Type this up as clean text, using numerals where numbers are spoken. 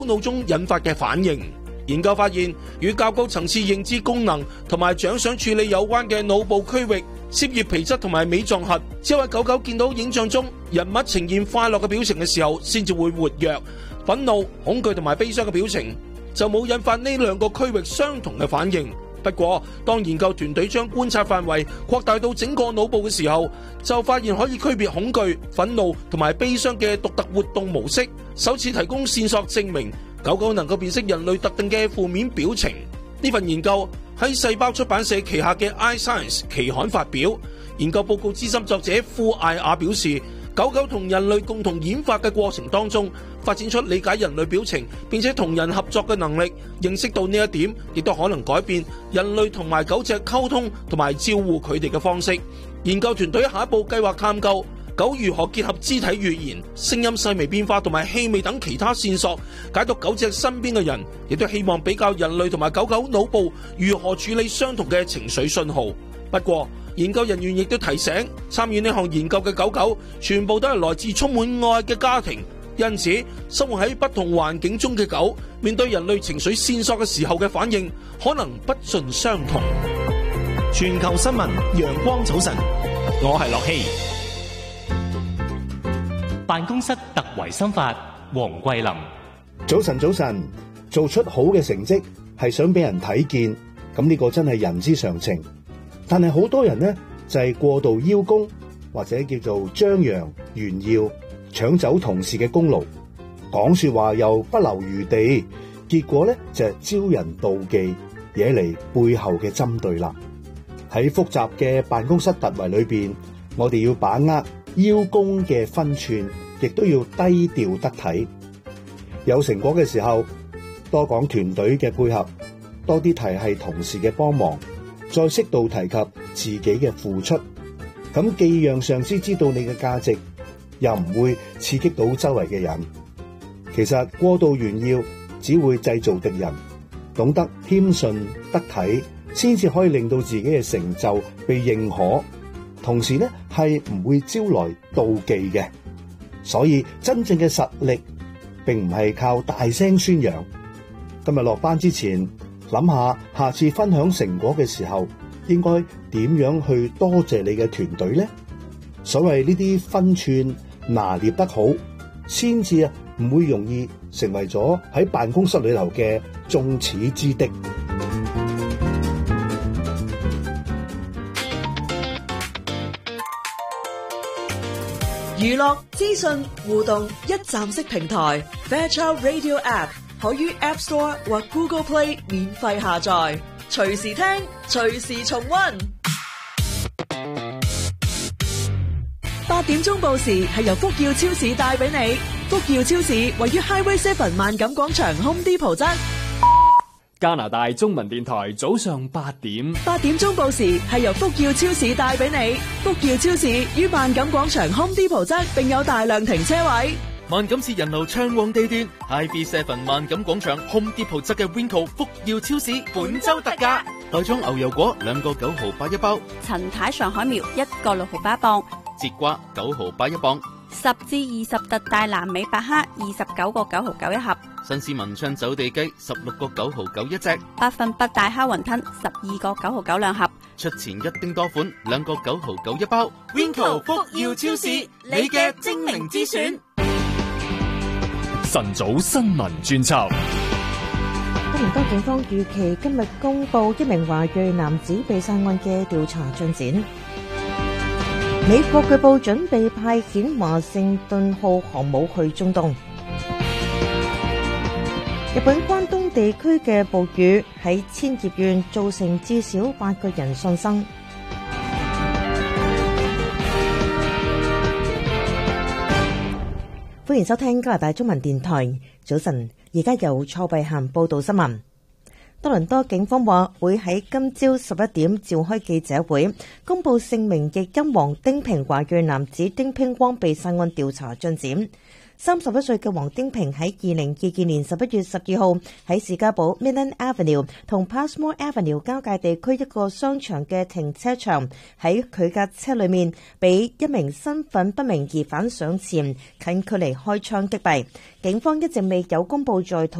腦中引發嘅反應。研究發現，與較高層次認知功能同埋獎賞處理有關嘅腦部區域，涉葉皮質同埋尾狀核，只有喺狗狗見到影像中人物呈現快樂嘅表情嘅時候，先至會活躍。憤怒、恐懼同埋悲傷嘅表情就冇引發呢兩個區域相同嘅反應。不過，當研究團隊將觀察範圍擴大到整個腦部嘅時候，就發現可以區別恐懼、憤怒同埋悲傷嘅獨特活動模式，首次提供線索證明狗狗能夠辨識人類特定嘅負面表情。呢份研究喺細胞出版社旗下嘅 iScience 期刊發表。研究報告資深作者庫艾亞表示，狗狗同人類共同演化嘅過程當中，發展出理解人類表情並且同人合作嘅能力。認識到呢一點，亦都可能改變人類同埋狗隻溝通同埋照顧佢哋嘅方式。研究團隊下一步計劃探究狗如何結合肢體語言、聲音細微變化同埋氣味等其他線索，解讀狗隻身邊嘅人，亦都希望比較人類同埋狗狗腦部如何處理相同嘅情緒信號。不過，研究人員亦都提醒，參與呢項研究嘅狗狗全部都係來自充滿愛嘅家庭，因此生活喺不同環境中嘅狗，面對人類情緒線索嘅時候嘅反應，可能不盡相同。 全球新聞，陽光早晨，我係樂希。辦公室特維新法，黃桂林。 早晨，做出好嘅成績係想俾人睇見，咁呢個真係人之常情。但係好多人呢，就係過度邀功，或者叫做張揚炫耀，搶走同事嘅功勞，講說話又不留餘地，結果呢，就係招人妒忌，惹嚟背後嘅針對啦。喺複雜嘅辦公室特維裏邊，我哋要把握邀功嘅分寸，亦都要低調得體。有成果嘅時候，多講團隊嘅配合，多啲提係同事嘅幫忙，再適度提及自己嘅付出，咁既讓上司知道你嘅價值，又唔會刺激到周圍嘅人。其實過度炫耀只會製造敵人，懂得謙遜得體，先至可以令到自己嘅成就被認可，同時呢係唔會招來妒忌嘅。所以真正嘅實力並唔係靠大聲宣揚。今日落班之前，諗下下次分享成果嘅時候，應該點樣去多謝你嘅團隊呢？所謂呢啲分寸拿捏得好，先至唔會容易成為咗喺辦公室裏頭嘅眾矢之的。 娛樂資訊互動一站式平台 Fairchild Radio App 可於 App Store 或 Google Play 免費下載，隨時聽，隨時重溫。8點鐘報時係由福耀超市帶俾你。福耀超市位於 Highway 7萬錦廣場 Home Depot 側。 加拿大中文電台早上8點。 8點鐘報時係由福耀超市帶俾你。福耀超市於萬錦廣場 Home Depot 側，並有大量停車位。 萬錦市人流暢旺地段 ，HighB7 萬錦廣場 Home Depot 側嘅 Winco 福耀超市本周特價，袋裝牛油果2個9毫8一包， 陳太上海苗1個6毫8一磅， 節瓜9毫8一磅 ，10至20特大南美百蝦29個9毫9一盒， 新鮮文昌走地雞16個9毫9一隻 ，8份大蝦雲吞12個9毫9兩盒， 出前一丁多款2個9毫9一包。Winco 福耀超市，你嘅精明之選。 晨早新聞專輯。 多倫多警方預期今日公布一名華裔男子被殺案嘅調查進展。美國據報準備派遣華盛頓號航母去中東。日本關東地區嘅暴雨喺千葉縣造成至少8個人喪生。歡迎收聽加拿大中文電台早晨，而家由蔡慧嫻報道新聞。多倫多警方話會喺今朝11點召開記者會，公布姓名譯音王丁平華裔男子丁平汪被殺案調查進展。 31歲嘅黃丁平喺2022年11月12號喺士嘉堡 Midland Avenue 同 Passmore Avenue 交界地區一個商場嘅停車場，喺佢架車裏面被一名身份不明疑犯上前近距離開槍擊斃。警方一直未有公布在